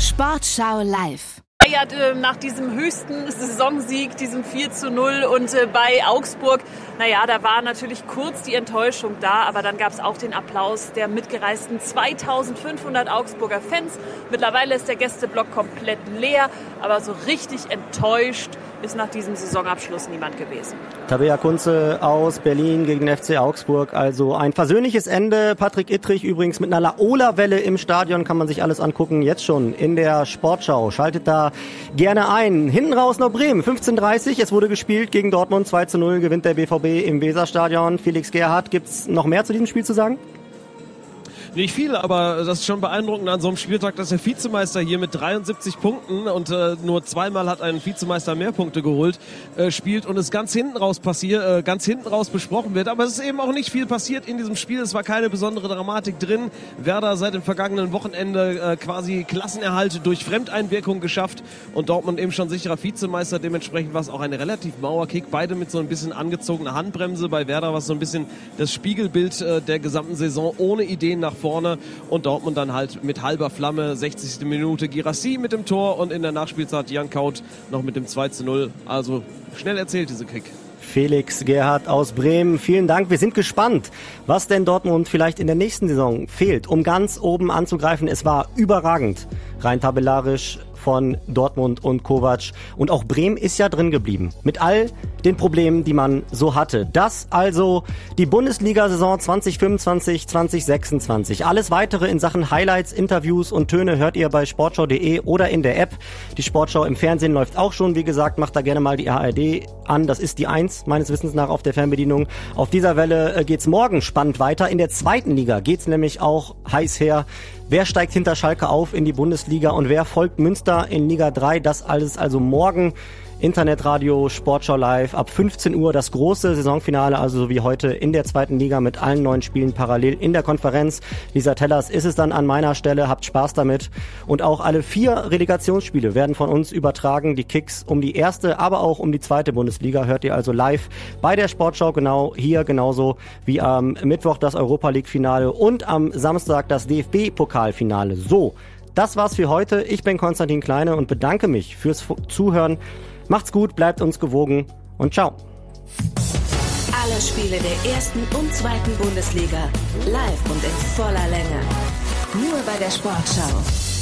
Sportschau live. Nach diesem höchsten Saisonsieg, diesem 4:0 und bei Augsburg, da war natürlich kurz die Enttäuschung da, aber dann gab es auch den Applaus der mitgereisten 2500 Augsburger Fans. Mittlerweile ist der Gästeblock komplett leer, aber so richtig enttäuscht ist nach diesem Saisonabschluss niemand gewesen. Tabea Kunze aus Berlin gegen den FC Augsburg, also ein versöhnliches Ende. Patrick Ittrich übrigens mit einer Laola-Welle im Stadion, kann man sich alles angucken, jetzt schon in der Sportschau. Schaltet da gerne ein. Hinten raus noch Bremen, 15:30, es wurde gespielt gegen Dortmund, 2:0 gewinnt der BVB im Weserstadion. Felix Gerhardt, gibt's noch mehr zu diesem Spiel zu sagen? Nicht viel, aber das ist schon beeindruckend an so einem Spieltag, dass der Vizemeister hier mit 73 Punkten und nur zweimal hat ein Vizemeister mehr Punkte geholt, spielt und es ganz hinten raus besprochen wird. Aber es ist eben auch nicht viel passiert in diesem Spiel. Es war keine besondere Dramatik drin. Werder seit dem vergangenen Wochenende quasi Klassenerhalt durch Fremdeinwirkung geschafft und Dortmund eben schon sicherer Vizemeister. Dementsprechend war es auch ein relativ Mauerkick. Beide mit so ein bisschen angezogener Handbremse. Bei Werder war es so ein bisschen das Spiegelbild der gesamten Saison ohne Ideen nach vorne und Dortmund dann halt mit halber Flamme, 60. Minute Guirassy mit dem Tor und in der Nachspielzeit Jan Kaut noch mit dem 2:0. Also schnell erzählt diese Kick. Felix Gerhardt aus Bremen, vielen Dank. Wir sind gespannt, was denn Dortmund vielleicht in der nächsten Saison fehlt, um ganz oben anzugreifen. Es war überragend, rein tabellarisch von Dortmund und Kovac. Und auch Bremen ist ja drin geblieben. Mit all den Problemen, die man so hatte. Das also die Bundesliga-Saison 2025, 2026. Alles weitere in Sachen Highlights, Interviews und Töne hört ihr bei sportschau.de oder in der App. Die Sportschau im Fernsehen läuft auch schon. Wie gesagt, macht da gerne mal die ARD an. Das ist die 1, meines Wissens nach, auf der Fernbedienung. Auf dieser Welle geht's morgen spannend weiter. In der zweiten Liga geht's nämlich auch heiß her. Wer steigt hinter Schalke auf in die Bundesliga und wer folgt Münster in Liga 3? Das alles also morgen. Internetradio, Sportschau live, ab 15 Uhr das große Saisonfinale, also so wie heute in der zweiten Liga mit allen 9 Spielen parallel in der Konferenz. Lisa Tellers ist es dann an meiner Stelle, habt Spaß damit. Und auch alle 4 Relegationsspiele werden von uns übertragen. Die Kicks um die erste, aber auch um die zweite Bundesliga hört ihr also live bei der Sportschau, genau hier, genauso wie am Mittwoch das Europa-League-Finale und am Samstag das DFB-Pokalfinale. So, das war's für heute. Ich bin Konstantin Kleine und bedanke mich fürs Zuhören. Macht's gut, bleibt uns gewogen und ciao. Alle Spiele der ersten und zweiten Bundesliga live und in voller Länge. Nur bei der Sportschau.